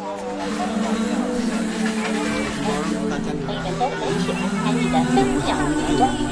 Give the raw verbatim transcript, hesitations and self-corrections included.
为人都很喜欢看你的分享文章。